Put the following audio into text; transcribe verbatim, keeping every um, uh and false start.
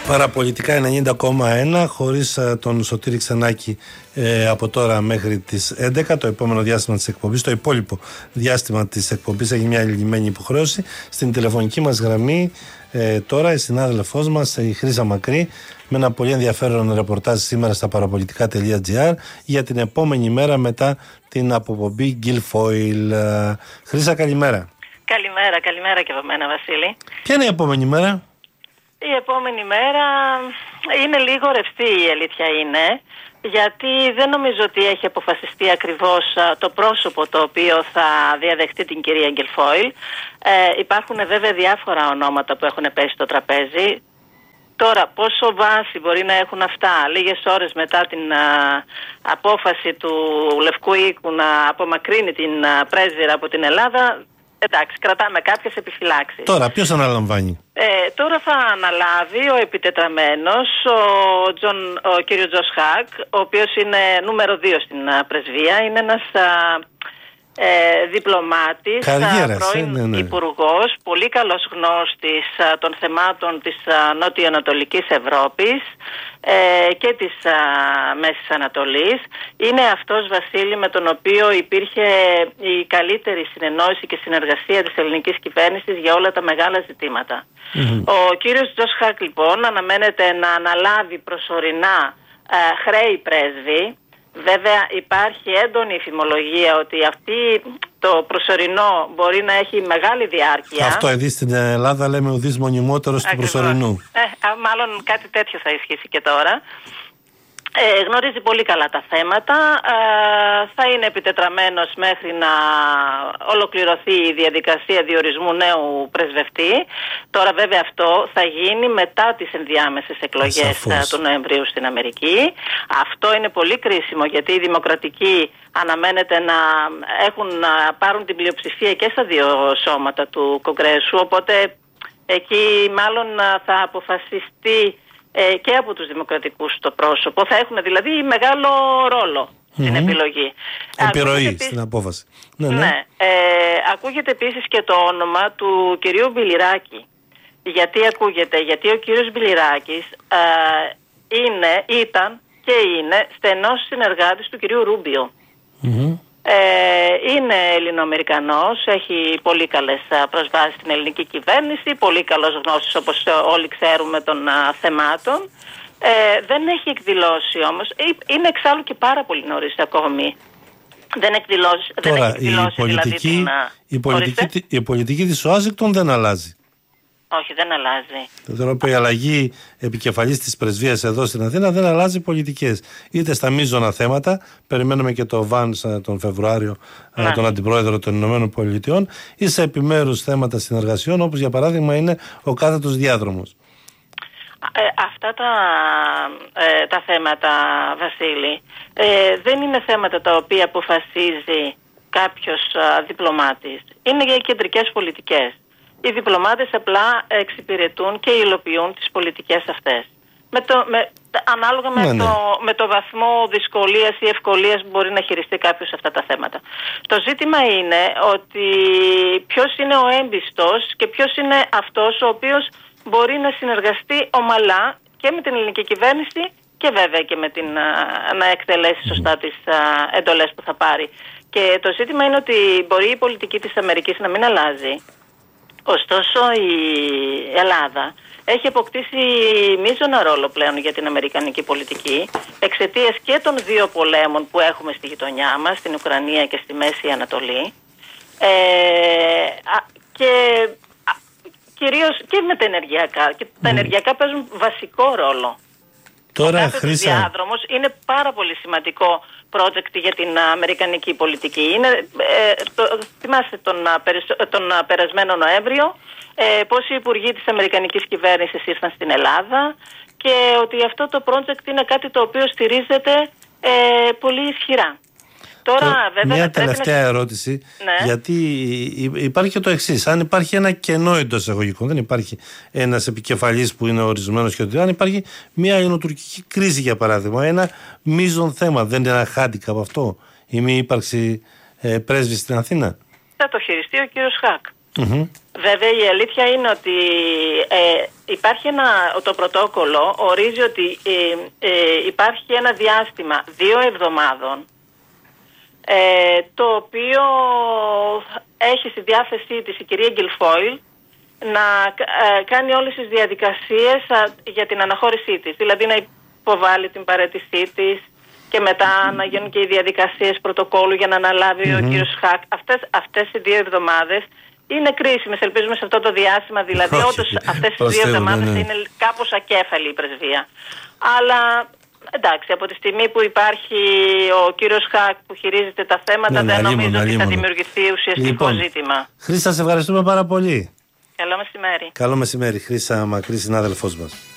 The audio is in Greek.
Παραπολιτικά ενενήντα κόμμα ένα, χωρίς uh, τον Σωτήρη Ξενάκη ε, από τώρα μέχρι τις έντεκα. Το επόμενο διάστημα της εκπομπής, το υπόλοιπο διάστημα της εκπομπής έχει μια λυμμένη υποχρέωση. Στην τηλεφωνική μας γραμμή ε, τώρα η συνάδελφός μας, η Χρύσα Μακρύ, με ένα πολύ ενδιαφέρον ρεπορτάζ σήμερα στα παραπολιτικά τελεία τζι άρ για την επόμενη μέρα μετά την αποπομπή Guilfoyle. Uh, Χρύσα, καλημέρα. Καλημέρα, καλημέρα και από μένα, Βασίλη. Ποια είναι η επόμενη μέρα? Η επόμενη μέρα είναι λίγο ρευστή, η αλήθεια είναι, γιατί δεν νομίζω ότι έχει αποφασιστεί ακριβώς το πρόσωπο το οποίο θα διαδεχτεί την κυρία Guilfoyle. Ε, υπάρχουν βέβαια διάφορα ονόματα που έχουν πέσει στο τραπέζι. Τώρα, πόσο βάση μπορεί να έχουν αυτά λίγες ώρες μετά την α, απόφαση του Λευκού Οίκου να απομακρύνει την α, πρέσβυρα από την Ελλάδα, εντάξει, κρατάμε κάποιες επιφυλάξεις. Τώρα, ποιος αναλαμβάνει? Ε, τώρα θα αναλάβει ο επιτετραμένος, ο, Τζον, ο κύριος Τζος Χακ, ο οποίος είναι νούμερο δύο στην α, πρεσβεία. Είναι ένας α, ε, διπλωμάτης, α, πρώην ναι, ναι. υπουργός, πολύ καλός γνώστης α, των θεμάτων της α, νότιο-ανατολικής Ευρώπης ε, και της α, Μέσης Ανατολής. Είναι αυτός, Βασίλη, με τον οποίο υπήρχε η καλύτερη συνεννόηση και συνεργασία της ελληνικής κυβέρνησης για όλα τα μεγάλα ζητήματα. Mm-hmm. Ο κύριος Τζος Χακ, λοιπόν, αναμένεται να αναλάβει προσωρινά α, χρέη πρέσβη. Βέβαια υπάρχει έντονη φημολογία ότι αυτή το προσωρινό μπορεί να έχει μεγάλη διάρκεια. Αυτό εδώ στην Ελλάδα λέμε ουδής μονιμότερος του προσωρινού. Ε, μάλλον κάτι τέτοιο θα ισχύσει και τώρα. Ε, γνωρίζει πολύ καλά τα θέματα, ε, θα είναι επιτετραμένος μέχρι να ολοκληρωθεί η διαδικασία διορισμού νέου πρεσβευτή. Τώρα βέβαια αυτό θα γίνει μετά τις ενδιάμεσες εκλογές Σαφώς. του Νοεμβρίου στην Αμερική. Αυτό είναι πολύ κρίσιμο, γιατί οι δημοκρατικοί αναμένεται να έχουν να πάρουν την πλειοψηφία και στα δύο σώματα του Κογκρέσου, οπότε εκεί μάλλον θα αποφασιστεί Ε, και από τους δημοκρατικούς το πρόσωπο. Θα έχουν δηλαδή μεγάλο ρόλο mm-hmm. στην επιλογή. Επιρροή επίσης, στην απόφαση. Ναι, ναι. ναι ε, ακούγεται επίσης και το όνομα του κυρίου Μπιλιράκη. Γιατί ακούγεται? Γιατί ο κύριος Μπιλιράκης ε, είναι, ήταν και είναι στενός συνεργάτης του κυρίου Ρούμπιο. Mm-hmm. Ε, είναι Ελληνοαμερικανός, έχει πολύ καλές προσβάσεις στην ελληνική κυβέρνηση, πολύ καλός γνώστης, όπως όλοι ξέρουμε, των α, θεμάτων. Ε, δεν έχει εκδηλώσει όμως, είναι εξάλλου και πάρα πολύ νωρίς ακόμη. Δεν, εκδηλώσει, Τώρα, δεν έχει εκδηλώσει η πολιτική, δηλαδή την, η, πολιτική, η πολιτική της Ουάσιγκτον δεν αλλάζει. Όχι, δεν αλλάζει. Τώρα που η αλλαγή επικεφαλής της πρεσβείας εδώ στην Αθήνα δεν αλλάζει πολιτικές. Είτε στα μείζωνα θέματα, περιμένουμε και το Βάνς τον Φεβρουάριο, ναι. τον Αντιπρόεδρο των Ηνωμένων Πολιτειών, ή σε επιμέρους θέματα συνεργασιών, όπως για παράδειγμα είναι ο κάθετος διάδρομος. Ε, αυτά τα, ε, τα θέματα, Βασίλη, ε, δεν είναι θέματα τα οποία αποφασίζει κάποιος α, διπλωμάτης. Είναι για κεντρικές πολιτικές. Οι διπλωμάτες απλά εξυπηρετούν και υλοποιούν τις πολιτικές αυτές. Με το, με, ανάλογα με, ναι, ναι. Το, με το βαθμό δυσκολίας ή ευκολίας που μπορεί να χειριστεί κάποιος αυτά τα θέματα. Το ζήτημα είναι ότι ποιος είναι ο έμπιστος και ποιος είναι αυτός ο οποίος μπορεί να συνεργαστεί ομαλά και με την ελληνική κυβέρνηση και βέβαια και με την, να εκτελέσει σωστά τις εντολές που θα πάρει. Και το ζήτημα είναι ότι μπορεί η πολιτική της Αμερικής να μην αλλάζει. Ωστόσο η Ελλάδα έχει αποκτήσει μείζωνα ρόλο πλέον για την αμερικανική πολιτική εξαιτίας και των δύο πολέμων που έχουμε στη γειτονιά μας, στην Ουκρανία και στη Μέση Ανατολή, ε, και α, κυρίως και με τα ενεργειακά. Και τα ενεργειακά παίζουν βασικό ρόλο. Τώρα, ο κάθε διάδρομος είναι πάρα πολύ σημαντικό project για την αμερικανική πολιτική. Είναι, ε, το, θυμάστε τον, τον περασμένο Νοέμβριο ε, πώς οι υπουργοί της αμερικανικής κυβέρνησης ήρθαν στην Ελλάδα και ότι αυτό το project είναι κάτι το οποίο στηρίζεται ε, πολύ ισχυρά. Τώρα, το, βέβαια, μια τελευταία να... ερώτηση, ναι. γιατί υπάρχει και το εξής. Αν υπάρχει ένα κενό εντός εισαγωγικών, δεν υπάρχει ένας επικεφαλής που είναι ορισμένος και ότι αν υπάρχει μια ελληνοτουρκική κρίση, για παράδειγμα, ένα μείζον θέμα, δεν είναι ένα χάντικα από αυτό η μη ύπαρξη ε, πρέσβη στην Αθήνα? Θα το χειριστεί ο κύριος Χακ. Mm-hmm. Βέβαια η αλήθεια είναι ότι ε, υπάρχει ένα, το πρωτόκολλο ορίζει ότι ε, ε, υπάρχει ένα διάστημα δύο εβδομάδων ε, το οποίο έχει στη διάθεσή της η κυρία Γκυλφόιλ να ε, κάνει όλες τις διαδικασίες α, για την αναχώρησή της, δηλαδή να υποβάλει την παραίτησή της και μετά να γίνουν και οι διαδικασίες πρωτοκόλλου για να αναλάβει mm-hmm. ο κύριος Χακ. Αυτές, αυτές οι δύο εβδομάδες είναι κρίσιμες, ελπίζουμε σε αυτό το διάστημα, δηλαδή όντως αυτές τις δύο εβδομάδες ναι, ναι. είναι κάπως ακέφαλη η πρεσβεία. Αλλά εντάξει, από τη στιγμή που υπάρχει ο κύριος Χακ που χειρίζεται τα θέματα, ναι, ναι, δεν νομίζω αλίμονο, ότι αλίμονο. θα δημιουργηθεί ουσιαστικό λοιπόν, ζήτημα. Χρήστα, σε ευχαριστούμε πάρα πολύ. Καλό μεσημέρι. Καλό μεσημέρι, Χρήστα Μακρύ, συνάδελφός μας.